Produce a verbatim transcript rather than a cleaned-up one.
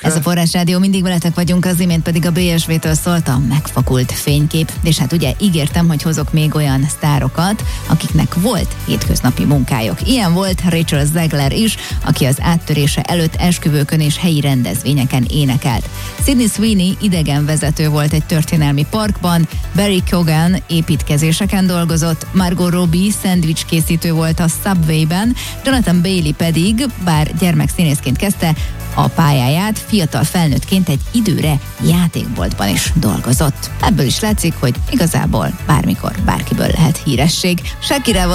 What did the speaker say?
Ez a Forrás Rádió, mindig veletek vagyunk, az imént pedig a bé es vé-től szólt a megfakult fénykép, és hát ugye ígértem, hogy hozok még olyan sztárokat, akiknek volt hétköznapi munkájuk. Ilyen volt Rachel Zegler is, aki az áttörése előtt esküvőkön és helyi rendezvényeken énekelt. Sydney Sweeney idegenvezető volt egy történelmi parkban, Barry Keoghan építkezéseken dolgozott, Margot Robbie szendvicskészítő volt a Subway-ben, Jonathan Bailey pedig, bár gyermekszínészként kezdte a pályáját, fiatal felnőttként egy időre játékboltban is dolgozott. Ebből is látszik, hogy igazából bármikor bárkiből lehet híresség. Shakirával